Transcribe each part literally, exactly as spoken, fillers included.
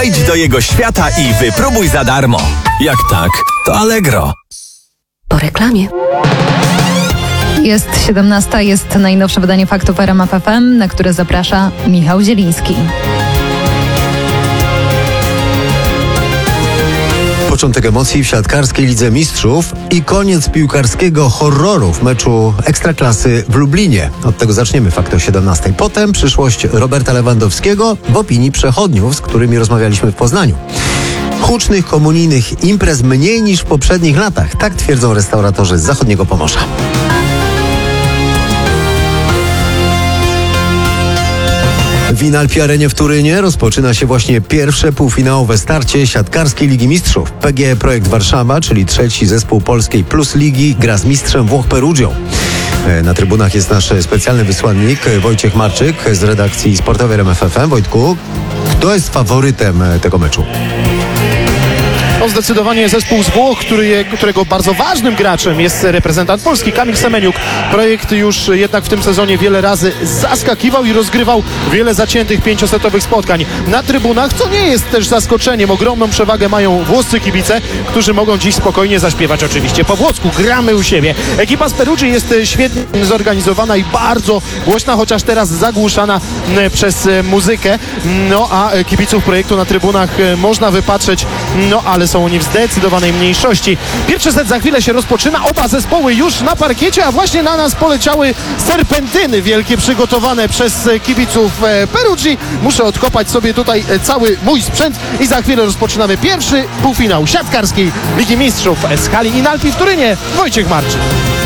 Wejdź do jego świata i wypróbuj za darmo. Jak tak, to Allegro. Po reklamie. Jest siedemnasta, jest najnowsze wydanie Faktów R M F F M, na które zaprasza Michał Zieliński. Początek emocji w siatkarskiej Lidze Mistrzów i koniec piłkarskiego horroru w meczu Ekstraklasy w Lublinie. Od tego zaczniemy Fakty o siedemnastej. Potem przyszłość Roberta Lewandowskiego w opinii przechodniów, z którymi rozmawialiśmy w Poznaniu. Hucznych komunijnych imprez mniej niż w poprzednich latach. Tak twierdzą restauratorzy z zachodniego Pomorza. W Inalpi Arenie w Turynie rozpoczyna się właśnie pierwsze półfinałowe starcie siatkarskiej Ligi Mistrzów. P G E Projekt Warszawa, czyli trzeci zespół polskiej Plus Ligi, gra z mistrzem Włoch Perugią. Na trybunach jest nasz specjalny wysłannik Wojciech Marczyk z redakcji sportowej R M F F M. Wojtku, kto jest faworytem tego meczu? No zdecydowanie zespół z Włoch, który, którego bardzo ważnym graczem jest reprezentant Polski, Kamil Semeniuk. Projekt już jednak w tym sezonie wiele razy zaskakiwał i rozgrywał wiele zaciętych pięciosetowych spotkań na trybunach, co nie jest też zaskoczeniem. Ogromną przewagę mają włoscy kibice, którzy mogą dziś spokojnie zaśpiewać oczywiście po włosku. Gramy u siebie. Ekipa z Perugii jest świetnie zorganizowana i bardzo głośna, chociaż teraz zagłuszana przez muzykę. No a kibiców projektu na trybunach można wypatrzeć, no ale są oni w zdecydowanej mniejszości. Pierwszy set za chwilę się rozpoczyna. Oba zespoły już na parkiecie, a właśnie na nas poleciały serpentyny wielkie przygotowane przez kibiców Perugii. Muszę odkopać sobie tutaj cały mój sprzęt i za chwilę rozpoczynamy pierwszy półfinał siatkarskiej Ligi Mistrzów z hali Inalpi w Turynie. Wojciech Marczyk.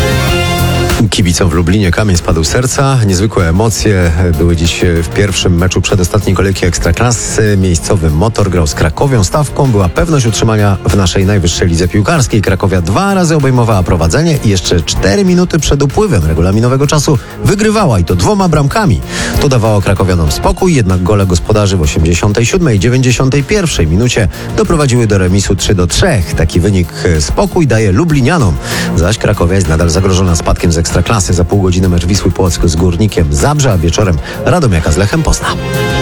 Kibicom w Lublinie kamień spadł z serca. Niezwykłe emocje były dziś w pierwszym meczu przedostatniej kolejki Ekstraklasy. Miejscowy Motor grał z Krakowią. Stawką była pewność utrzymania w naszej najwyższej lidze piłkarskiej. Krakowia dwa razy obejmowała prowadzenie i jeszcze cztery minuty przed upływem regulaminowego czasu wygrywała, i to dwoma bramkami. To dawało krakowianom spokój, jednak gole gospodarzy w osiemdziesiątej siódmej i dziewięćdziesiątej pierwszej minucie doprowadziły do remisu trzy do trzech. Taki wynik spokój daje lublinianom, zaś Krakowia jest nadal zagrożona spadkiem z Ekstraklasy. Za pół godziny mecz Wisły Płock z Górnikiem Zabrze, a wieczorem Radomiaka z Lechem Poznań.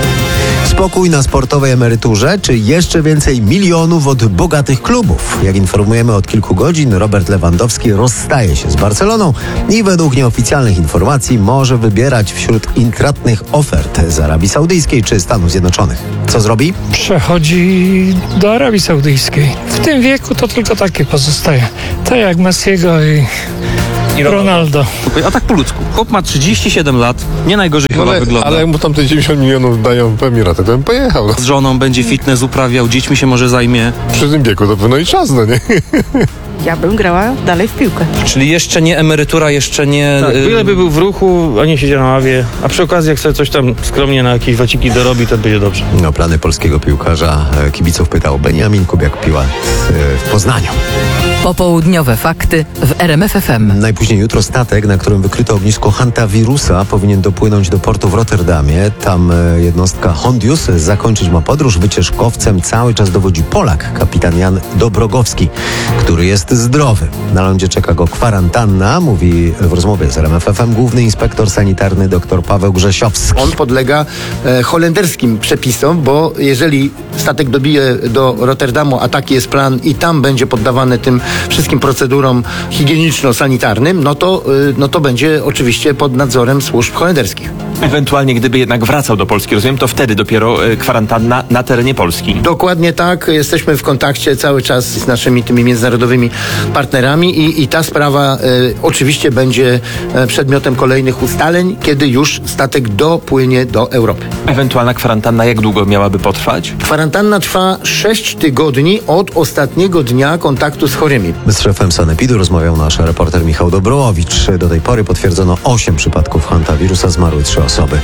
Spokój na sportowej emeryturze, czy jeszcze więcej milionów od bogatych klubów? Jak informujemy od kilku godzin, Robert Lewandowski rozstaje się z Barceloną i według nieoficjalnych informacji może wybierać wśród intratnych ofert z Arabii Saudyjskiej czy Stanów Zjednoczonych. Co zrobi? Przechodzi do Arabii Saudyjskiej. W tym wieku to tylko takie pozostaje. Tak jak Messiego i... I Ronaldo. A tak po ludzku. Chłop ma trzydzieści siedem lat, nie najgorzej no chyba ale, wygląda. Ale jak mu tam te dziewięćdziesiąt milionów dają w Emiratach, to bym pojechał. No. Z żoną będzie fitness uprawiał, dziećmi się może zajmie. Przy tym wieku to pewno i czas, no nie? Ja bym grała dalej w piłkę. Czyli jeszcze nie emerytura, jeszcze nie... Tak, byle by był w ruchu, a nie siedział na ławie, a przy okazji jak sobie coś tam skromnie na jakieś waciki dorobi, to będzie dobrze. No, plany polskiego piłkarza kibiców pytał Beniamin Kubiak-Piłat w Poznaniu. Popołudniowe fakty w R M F F M. Najpóźniej jutro statek, na którym wykryto ognisko hantawirusa, powinien dopłynąć do portu w Rotterdamie. Tam jednostka Hondius zakończyć ma podróż. Wycieczkowcem cały czas dowodzi Polak, kapitan Jan Dobrogowski, który jest zdrowy. Na lądzie czeka go kwarantanna, mówi w rozmowie z R M F F M główny inspektor sanitarny dr Paweł Grzesiowski. On podlega e, holenderskim przepisom, bo jeżeli statek dobije do Rotterdamu, a taki jest plan i tam będzie poddawany tym wszystkim procedurom higieniczno-sanitarnym, no to, y, no to będzie oczywiście pod nadzorem służb holenderskich. Ewentualnie gdyby jednak wracał do Polski, rozumiem, to wtedy dopiero y, kwarantanna na terenie Polski. Dokładnie tak. Jesteśmy w kontakcie cały czas z naszymi tymi międzynarodowymi partnerami i, i ta sprawa y, oczywiście będzie y, przedmiotem kolejnych ustaleń, kiedy już statek dopłynie do Europy. Ewentualna kwarantanna jak długo miałaby potrwać? Kwarantanna trwa sześć tygodni od ostatniego dnia kontaktu z chorymi. Z szefem sanepidu rozmawiał nasz reporter Michał Dobrołowicz. Do tej pory potwierdzono osiem przypadków hantawirusa, zmarły trzy osoby.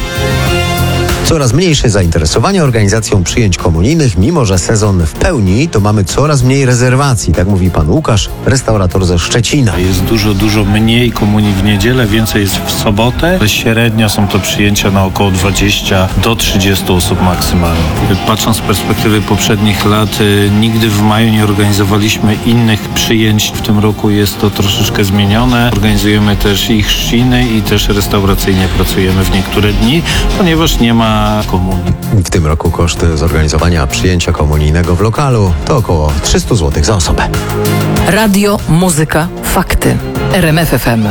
Coraz mniejsze zainteresowanie organizacją przyjęć komunijnych, mimo że sezon w pełni, to mamy coraz mniej rezerwacji. Tak mówi pan Łukasz, restaurator ze Szczecina. Jest dużo, dużo mniej komunii w niedzielę, więcej jest w sobotę. Średnio są to przyjęcia na około dwadzieścia do trzydziestu osób maksymalnie. Patrząc z perspektywy poprzednich lat, nigdy w maju nie organizowaliśmy innych przyjęć. W tym roku jest to troszeczkę zmienione. Organizujemy też i chrzciny i też restauracyjnie pracujemy w niektóre dni, ponieważ nie ma na komunii. W tym roku koszt zorganizowania przyjęcia komunijnego w lokalu to około trzysta złotych za osobę. Radio, muzyka, fakty. R M F F M.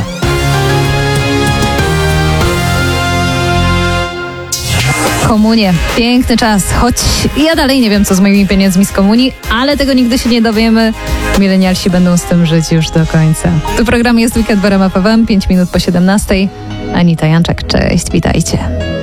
Komunie. Piękny czas, choć ja dalej nie wiem, co z moimi pieniędzmi z komunii, ale tego nigdy się nie dowiemy. Milenialsi będą z tym żyć już do końca. Tu program Jest Weekend w R M F F M, pięć minut po siedemnastej. Anita Janczak, cześć, witajcie.